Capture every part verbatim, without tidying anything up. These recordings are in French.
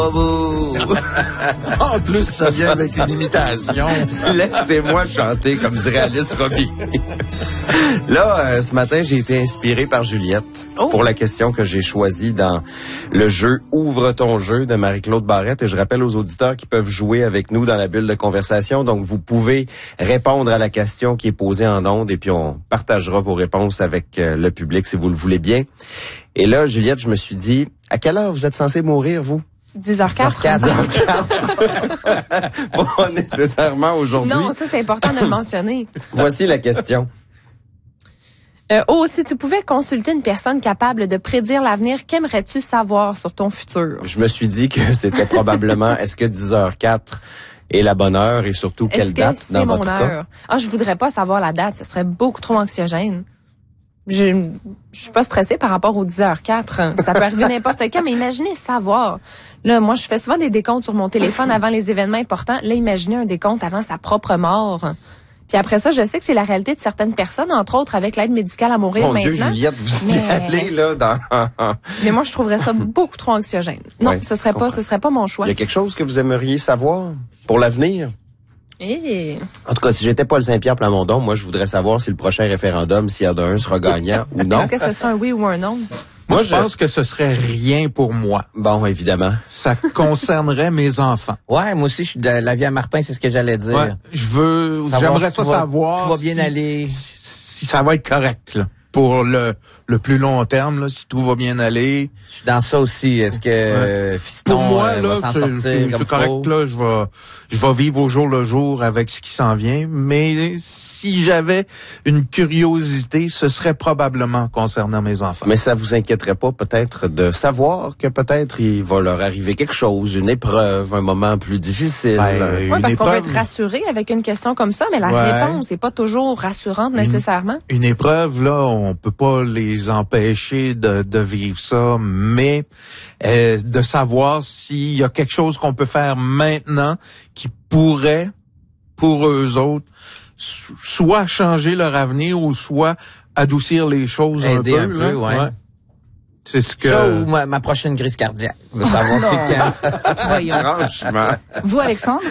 En plus, ça vient avec une imitation. Laissez-moi chanter, comme dirait Alice Robbie. Là, euh, ce matin, j'ai été inspiré par Juliette oh. pour la question que j'ai choisie dans le jeu « Ouvre ton jeu » de Marie-Claude Barrette. Et je rappelle aux auditeurs qui peuvent jouer avec nous dans la bulle de conversation. Donc, vous pouvez répondre à la question qui est posée en ondes et puis on partagera vos réponses avec euh, le public si vous le voulez bien. Et là, Juliette, je me suis dit, à quelle heure vous êtes censé mourir, vous? dix heures quatre. dix heures quatre. Pas nécessairement aujourd'hui. Non, ça, c'est important de le mentionner. Voici la question. Euh, oh, si tu pouvais consulter une personne capable de prédire l'avenir, qu'aimerais-tu savoir sur ton futur? Je me suis dit que c'était probablement, est-ce que dix heures quatre est la bonne heure et surtout quelle est-ce que date c'est dans mon votre heure? cas? Ah, je voudrais pas savoir la date, ce serait beaucoup trop anxiogène. Je, je suis pas stressée par rapport aux dix heures quatre. Ça peut arriver n'importe quand, mais imaginez savoir. Là, moi, je fais souvent des décomptes sur mon téléphone avant les événements importants. Là, imaginez un décompte avant sa propre mort. Puis après ça, je sais que c'est la réalité de certaines personnes, entre autres avec l'aide médicale à mourir Mon maintenant. Dieu, Juliette, vous y mais... allez là dans... mais moi, je trouverais ça beaucoup trop anxiogène. Non, ouais, ce serait pas, ce serait pas mon choix. Il y a quelque chose que vous aimeriez savoir pour l'avenir? Et... En tout cas, si j'étais Paul Saint-Pierre Plamondon, moi, je voudrais savoir si le prochain référendum, s'il y a d'un, sera gagnant ou non. Est-ce que ce sera un oui ou un non? Moi, Moi je pense que ce serait rien pour moi. Bon, évidemment. Ça concernerait mes enfants. Ouais, moi aussi, je suis de la vie à Martin, c'est ce que j'allais dire. Ouais, je veux, Savoir j'aimerais si ça tout va- savoir. tout va bien si, aller. Si, si ça va être correct, là. Pour le, le plus long terme, là, si tout va bien aller. Je suis dans ça aussi. Est-ce que euh, Fiston Pour moi, euh, là, va s'en c'est, sortir c'est, comme c'est correct, faut? là. Je vais, je vais vivre au jour le jour avec ce qui s'en vient. Mais si j'avais une curiosité, ce serait probablement concernant mes enfants. Mais ça vous inquiéterait pas peut-être de savoir que peut-être il va leur arriver quelque chose, une épreuve, un moment plus difficile? Ben, Oui, une parce qu'on peut épreuve- être rassuré avec une question comme ça, mais la Ouais. réponse n'est pas toujours rassurante nécessairement. Une épreuve, là, on peut pas les empêcher de, de vivre ça, mais euh, de savoir s'il y a quelque chose qu'on peut faire maintenant qui pourrait, pour eux autres, so- soit changer leur avenir ou soit adoucir les choses Aider un un peu. peu, là. ouais. C'est ce que... Ça ou ma, ma prochaine crise cardiaque. Je veux savoir c'est quand. Voyons. Franchement. Vous, Alexandre?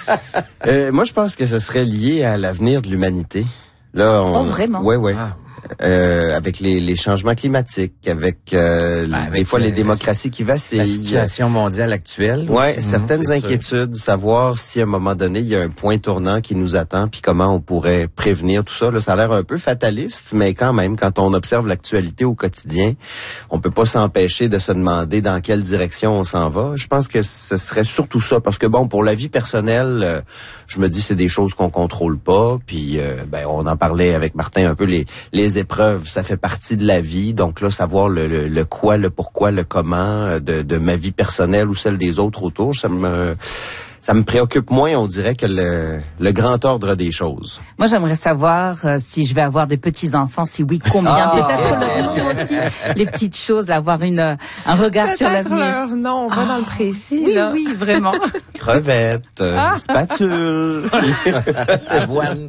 Euh, moi, je pense que ce serait lié à l'avenir de l'humanité. Là, on... Oh, vraiment? Ouais, ouais. Ah. Euh, avec les, les changements climatiques, avec, euh, Ben, avec des fois le- les démocraties qui vacillent. La situation mondiale actuelle. Ouais, aussi. certaines C'est sûr. inquiétudes, savoir si à un moment donné il y a un point tournant qui nous attend, puis comment on pourrait prévenir tout ça. Là, ça a l'air un peu fataliste, mais quand même, quand on observe l'actualité au quotidien, on peut pas s'empêcher de se demander dans quelle direction on s'en va. Je pense que ce serait surtout ça, parce que bon, pour la vie personnelle, euh, je me dis c'est des choses qu'on contrôle pas, puis euh, ben on en parlait avec Martin un peu les les épreuves, ça fait partie de la vie. Donc là, savoir le, le, le quoi, le pourquoi, le comment de, de ma vie personnelle ou celle des autres autour, ça me ça me préoccupe moins, on dirait, que le, le grand ordre des choses. Moi, j'aimerais savoir euh, si je vais avoir des petits-enfants, si oui, combien. Ah. Peut-être leur nom aussi, les petites choses, là, avoir une, euh, un regard sur Peut-être l'avenir. leur nom, on va dans le précis. Oui, là. oui, vraiment. Crevettes, euh, spatule. Avoine.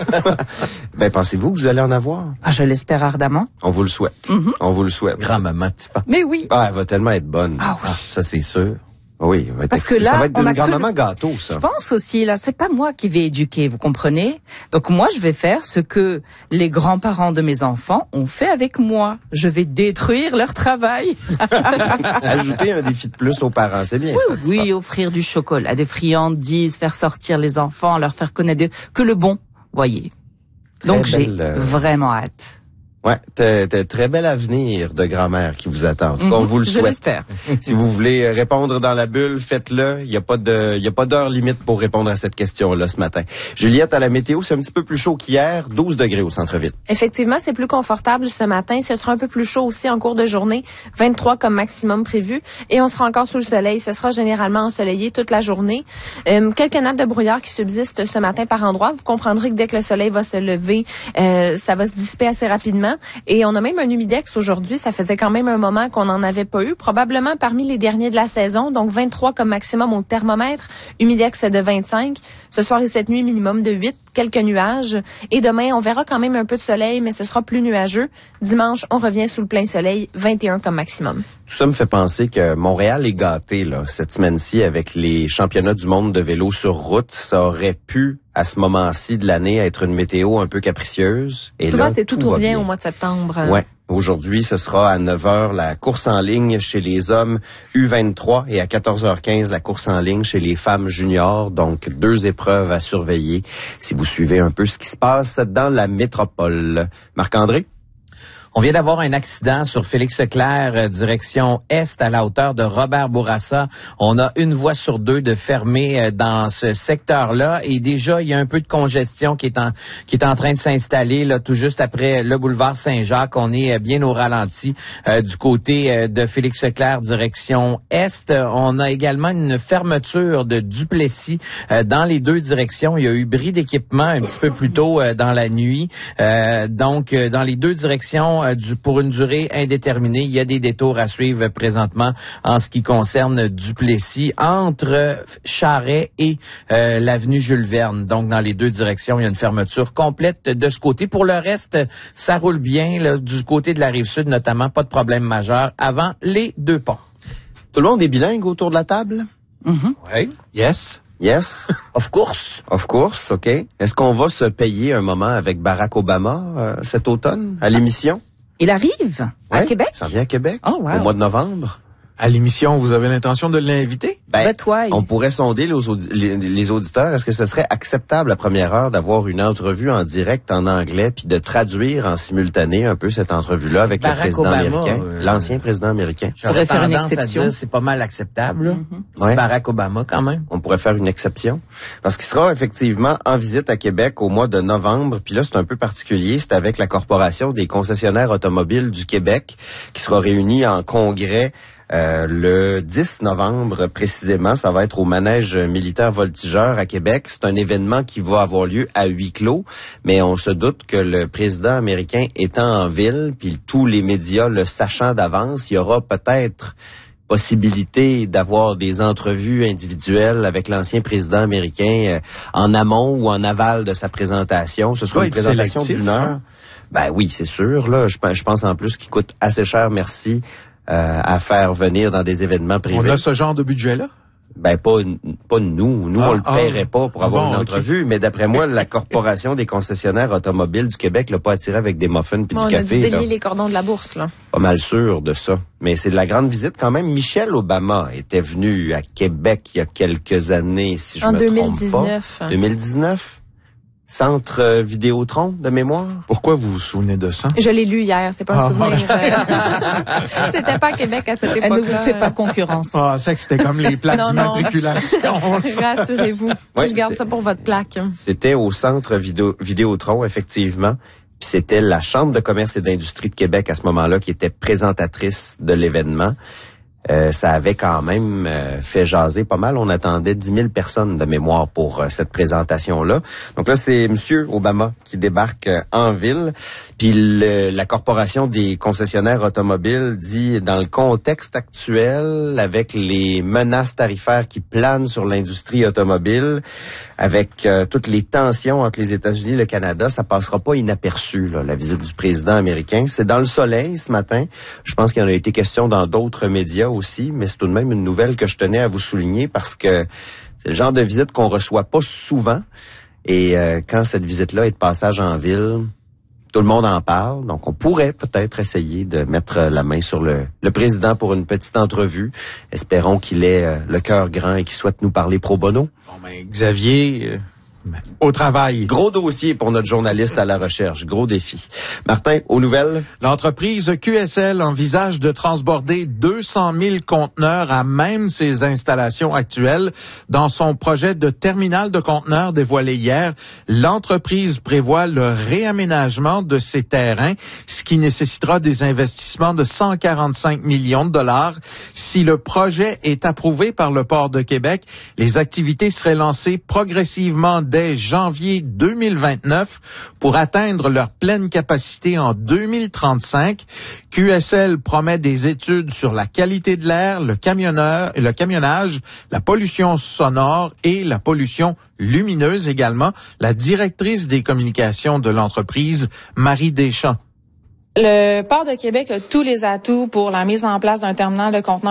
Ben, pensez-vous que vous allez en avoir? Ah, je l'espère ardemment. On vous le souhaite. Mhm. On vous le souhaite. Grand-maman Tifa. Mais oui. Ah, elle va tellement être bonne. Ah oui. Ah, ça, c'est sûr. Oui, elle va être Parce que ex- là, ça va être on une a que grand-maman le- gâteau, ça. Je pense aussi, là, c'est pas moi qui vais éduquer, vous comprenez? Donc moi, je vais faire ce que les grands-parents de mes enfants ont fait avec moi. Je vais détruire leur travail. Ajouter un défi de plus aux parents, c'est bien ça. Oui, offrir du chocolat, des friandises, faire sortir les enfants, leur faire connaître des- que le bon, voyez. Très Donc j'ai belle, euh, vraiment hâte. Ouais, t'as, t'as très bel avenir de grand-mère qui vous attend. En tout cas, on Mhm, vous le je souhaite. l'espère. Si vous voulez répondre dans la bulle, faites-le. Il n'y a pas de, il y a pas d'heure limite pour répondre à cette question-là ce matin. Juliette, à la météo, c'est un petit peu plus chaud qu'hier, douze degrés au centre-ville. Effectivement, c'est plus confortable ce matin. Ce sera un peu plus chaud aussi en cours de journée, vingt-trois comme maximum prévu. Et on sera encore sous le soleil. Ce sera généralement ensoleillé toute la journée. Euh, quelques nappes de brouillard qui subsistent ce matin par endroits. Vous comprendrez que dès que le soleil va se lever, euh, ça va se dissiper assez rapidement. Et on a même un humidex aujourd'hui. Ça faisait quand même un moment qu'on n'en avait pas eu. Probablement parmi les derniers de la saison. Donc, vingt-trois comme maximum au thermomètre. Humidex de vingt-cinq. Ce soir et cette nuit, minimum de huit. Quelques nuages. Et demain, on verra quand même un peu de soleil, mais ce sera plus nuageux. Dimanche, on revient sous le plein soleil. vingt et un comme maximum. Tout ça me fait penser que Montréal est gâté là cette semaine-ci avec les championnats du monde de vélo sur route. Ça aurait pu, à ce moment-ci de l'année, être une météo un peu capricieuse. Et souvent, là, c'est tout, tout ou rien bien au mois de septembre. Ouais. Aujourd'hui, ce sera à neuf heures la course en ligne chez les hommes U vingt-trois et à quatorze heures quinze la course en ligne chez les femmes juniors. Donc, deux épreuves à surveiller si vous suivez un peu ce qui se passe dans la métropole. Marc-André? On vient d'avoir un accident sur Félix Leclerc, direction Est, à la hauteur de Robert Bourassa. On a une voie sur deux de fermée dans ce secteur-là. Et déjà, il y a un peu de congestion qui est en, qui est en train de s'installer, là, tout juste après le boulevard Saint-Jacques. On est bien au ralenti euh, du côté de Félix Leclerc, direction Est. On a également une fermeture de Duplessis euh, dans les deux directions. Il y a eu bris d'équipement un petit peu plus tôt euh, dans la nuit. Euh, donc, euh, dans les deux directions, Du, pour une durée indéterminée. Il y a des détours à suivre présentement en ce qui concerne Duplessis entre Charest et euh, l'avenue Jules Verne. Donc, dans les deux directions, il y a une fermeture complète de ce côté. Pour le reste, ça roule bien là, du côté de la Rive-Sud, notamment. Pas de problème majeur avant les deux ponts. Tout le monde est bilingue autour de la table? Mm-hmm. Oui. Yes. Yes. Of course. Of course, OK. Est-ce qu'on va se payer un moment avec Barack Obama euh, cet automne à l'émission? Il arrive à ouais, Québec? Ça vient à Québec oh, wow. au mois de novembre. À l'émission, vous avez l'intention de l'inviter? Ben, But why? On pourrait sonder les, audi- les, les auditeurs. Est-ce que ce serait acceptable à première heure d'avoir une entrevue en direct en anglais puis de traduire en simultané un peu cette entrevue-là avec Barack le président Obama, américain, euh, l'ancien président américain? J'aurais faire une tendance exception. à dire c'est pas mal acceptable. Là. Mm-hmm. C'est Ouais. Barack Obama quand même. On pourrait faire une exception. Parce qu'il sera effectivement en visite à Québec au mois de novembre. Puis là, c'est un peu particulier. C'est avec la Corporation des concessionnaires automobiles du Québec qui sera réunie en congrès Euh, le dix novembre précisément. Ça va être au manège militaire voltigeur à Québec. C'est un événement qui va avoir lieu à huis clos, mais on se doute que le président américain étant en ville, puis tous les médias le sachant d'avance, il y aura peut-être possibilité d'avoir des entrevues individuelles avec l'ancien président américain euh, en amont ou en aval de sa présentation. Ce sera une présentation d'une heure. Ben oui, c'est sûr. Là, je, je pense en plus qu'il coûte assez cher, merci, Euh, à faire venir dans des événements privés. On a ce genre de budget-là? Ben pas pas nous, nous ah, on le ah, paierait pas pour ah avoir bon, une entrevue, okay. mais d'après moi la corporation des concessionnaires automobiles du Québec l'a pas attiré avec des muffins puis bon, du on café. On a dû là. délier les cordons de la bourse là. Pas mal sûr de ça, mais c'est de la grande visite quand même. Michelle Obama était venue à Québec il y a quelques années, si je en me deux mille trompe dix-neuf. pas. deux mille dix-neuf. Centre euh, Vidéotron de mémoire. Pourquoi vous vous souvenez de ça? Je l'ai lu hier, c'est pas un Ah, souvenir. Euh... J'étais pas à Québec à cette époque-là. Elle ne vous fait pas concurrence. Ah, c'est que c'était comme les plaques Non, non. d'immatriculation. Rassurez-vous. Ouais, je garde c'était- ça pour votre plaque. C'était au Centre Vidéo, Vidéotron, effectivement. Puis c'était la Chambre de commerce et d'industrie de Québec à ce moment-là qui était présentatrice de l'événement. Euh, ça avait quand même euh, fait jaser pas mal. On attendait dix mille personnes de mémoire pour euh, cette présentation-là. Donc là, c'est Monsieur Obama qui débarque euh, en ville. Puis le, la Corporation des concessionnaires automobiles dit, dans le contexte actuel, avec les menaces tarifaires qui planent sur l'industrie automobile, avec euh, toutes les tensions entre les États-Unis et le Canada, ça passera pas inaperçu, là, la visite du président américain. C'est dans le soleil ce matin. Je pense qu'il y en a été question dans d'autres médias aussi, mais c'est tout de même une nouvelle que je tenais à vous souligner parce que c'est le genre de visite qu'on reçoit pas souvent. Et euh, quand cette visite-là est de passage en ville, tout le monde en parle. Donc, on pourrait peut-être essayer de mettre la main sur le, le président pour une petite entrevue. Espérons qu'il ait euh, le cœur grand et qu'il souhaite nous parler pro bono. Bon, ben, Xavier, euh, au travail. Gros dossier pour notre journaliste à la recherche. Gros défi. Martin, aux nouvelles? L'entreprise Q S L envisage de transborder deux cent mille conteneurs à même ses installations actuelles. Dans son projet de terminal de conteneurs dévoilé hier, l'entreprise prévoit le réaménagement de ses terrains, ce qui nécessitera des investissements de cent quarante-cinq millions de dollars. Si le projet est approuvé par le Port de Québec, les activités seraient lancées progressivement dès dès janvier deux mille vingt-neuf pour atteindre leur pleine capacité en deux mille trente-cinq. Q S L promet des études sur la qualité de l'air, le camionneur, le camionnage, la pollution sonore et la pollution lumineuse également. La directrice des communications de l'entreprise, Marie Deschamps. Le Port de Québec a tous les atouts pour la mise en place d'un terminal de conteneurs